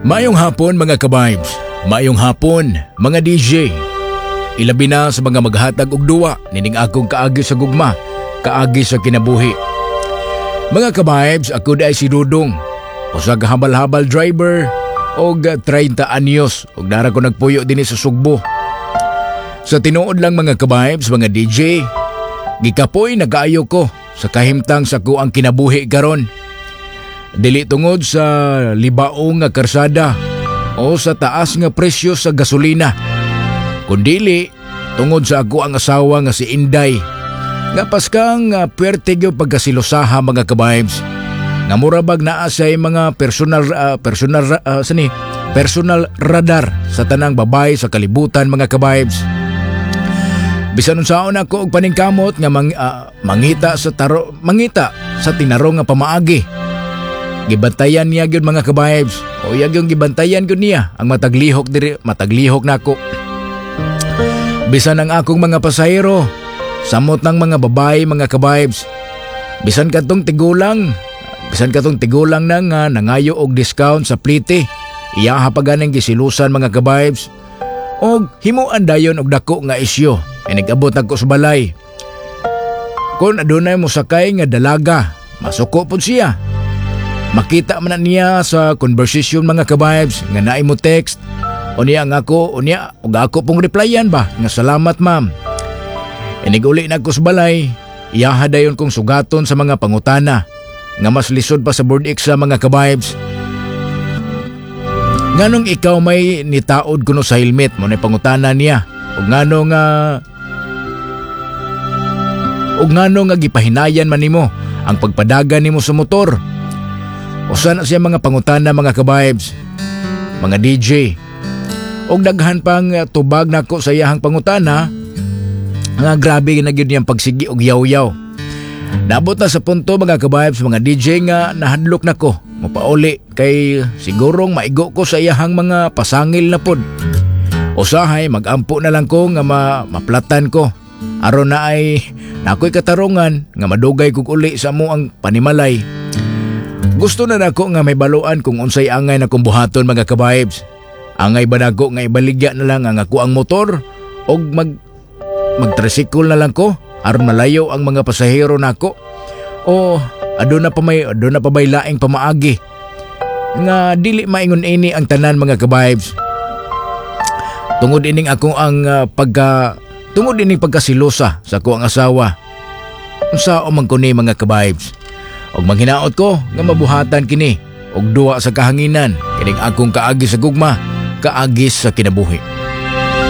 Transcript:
Maayong hapon mga ka-vibes, maayong hapon mga DJ. Ilabi na sa mga maghatag og duwa, nining akong kaagi sa gugma, kaagi sa kinabuhi. Mga ka-vibes, ako day si Dudong, usa ka habal-habal driver og 30 anyos ug dara ko nagpuyo dinhi sa Sugbo. Sa tinuod lang mga ka-vibes, mga DJ, gikapoy nagaayo ko sa kahimtang sa kuang kinabuhi karon. Dili tungod sa libaong nga karsada o sa taas nga presyo sa gasolina, kundili tungod sa ako ang asawa nga si Inday nga paskang puwerte gyud pagkasilosaha mga ka-vibes nga murabag naa say mga personal radar sa tanang babae sa kalibutan mga ka-vibes. Bisan unsaon ako og paningkamot nga mangita sa tinarong nga pamaagi. Gibantayan niya gyud mga ka-vibes. O iya gyud gibantayan gyud niya ang mataglihok nako. Bisan ang akong mga pasahero, samot ng mga babae mga ka-vibes. Bisan katong tigulang na nga nangayo og discount sa plite. Iya hapaganang gisilusan mga ka-vibes. Og himuan dayon og dako nga isyo. Ay nag-abot ako sa balay. Kung adunay mo sakay nga dalaga, masuko pud siya. Makita man na niya sa conversation mga ka-vibes nga naay mo text o niya ug ako pong replyan ba nga salamat ma'am. Iniguli na ko sa balay, iyaha dayon kong sugaton sa mga pangutana nga mas lisod pa sa board exam mga ka-vibes. Nganong ikaw may nitaod kuno sa helmet mo na pangutana niya ug ngano nga gipahinayan man nimo ang pagpadagan nimo sa motor. Usa na siya mga pangutana mga ka-vibes, mga DJ. Og daghan pang tubag nako sa iyahang pangutana nga grabe na gyud niyang pagsigi og yaw-yaw. Nabot na sa punto mga ka-vibes, mga DJ nga nahadlok nako mapauli kay sigurong maigo ko sa iyahang mga pasangil na pod. Usahay magampo na lang ko nga maplatan ko. Aron na ay nakoy katarungan nga madugay kog uli sa mo ang panimalay. Gusto na nako nga may baluan kung unsay angay na kong buhaton mga ka-vibes. Angay ba nako nga ibaligya na lang ang ako ang motor o mag-tricycle na lang ko aron malayo ang mga pasahero nako. O aduna pa may laing pamaagi nga dili maingon ini ang tanan mga ka-vibes. Tungod ining pagkasilosa sa ko ang asawa. Unsa man ko ni mga ka-vibes? Og manghinaot ko nga mabuhatan kini og duwa sa kahanginan kining akong kaagi sa gugma, kaagi sa kinabuhi.